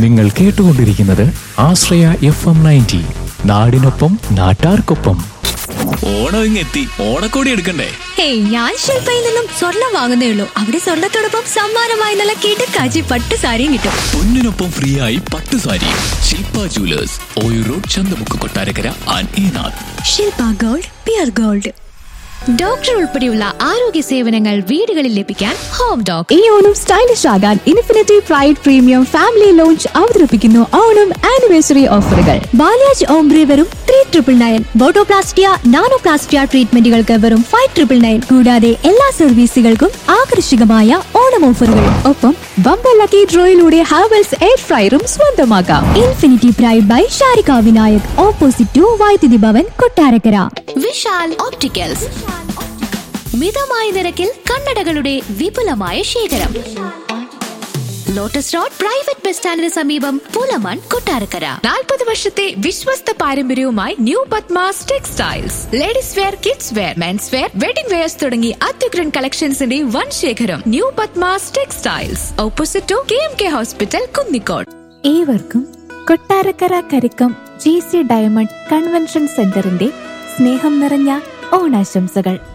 നിങ്ങൾ കേട്ടുകൊണ്ടിരിക്കുന്നത് ആശ്രയ FM 90, നാടിനൊപ്പം നാട്ടാർക്കൊപ്പം. ഓണം ഇങ്ങെത്തി, ഓണക്കോടി എടുക്കണ്ടേ? ഹേയ്, ഞാൻ ശില്പയിൽ നിന്നും സ്വർണം വാങ്ങുന്നേ ഉള്ളൂ. അവിടെ സ്വർണത്തോടൊപ്പം സമ്മാനമായി നല്ല കിടക്കാച്ചി പട്ട് സാരിയും കിട്ടും. പൊന്നിനൊപ്പം ഫ്രീ ആയി പട്ട് സാരി. ശില്പ jewellers, Oyoor road, Chanthamukku, Kottarakkara and ഈനാഥ്. Shilpa gold, peer gold. Doctor ഉൾപ്പെടെയുള്ള ആരോഗ്യ സേവനങ്ങൾ വീടുകളിൽ ലഭിക്കാൻ ഹോം ഡോക്. ഈ ഓണം സ്റ്റൈലിഷ് ആകാൻ infinity pride premium family launch അവതരിപ്പിക്കുന്നു ഓണം ആനിവേഴ്സറി ഓഫറുകൾ. ബാലാജ് ഓംബ്രി വെറും 3,999. ബോട്ടോപ്ലാസ്റ്റിയ, നാനോപ്ലാസ്റ്റിയ ട്രീറ്റ്മെന്റുകൾക്ക് വെറും 5,999. കൂടാതെ എല്ലാ സർവീസുകൾക്കും ആകർഷകമായ ഓണം ഓഫറുകൾ. ഒപ്പം ബമ്പർ ലക്കി ഡ്രോയിലൂടെ ഹാവൽസ് എയർ ഫ്രയറും സ്വന്തമാക്കാം. Infinity pride by Sharika Vinayak, opposite to വൈദ്യുതി ഭവൻ, കൊട്ടാരക്കര. വിശാൽ ഓപ്റ്റിക്കൽസ്, മിതമായ നിരക്കിൽ കണ്ണടകളുടെ വിപുലമായ ശേഖരം. ലോട്ടസ് റോഡ് പ്രൈവറ്റ് ബസ് സ്റ്റാൻഡിന് സമീപം, പൂലമൺ, കൊട്ടാരക്കര. 40 വർഷത്തെ വിശ്വസ്ത പാരമ്പര്യവുമായി new Padmas textiles. Ladies wear, kids wear, men's wear, wedding wears തുടങ്ങി അത്യുഗ്രൻ കളക്ഷൻസിന്റെ വൻ ശേഖരം. New Padmas textiles, opposite to KMK hospital, Kunnicode. ഏവർക്കും Kottarakkara Karikkam GC diamond convention സെന്ററിന്റെ സ്നേഹം നിറഞ്ഞ ഓണാശംസകൾ.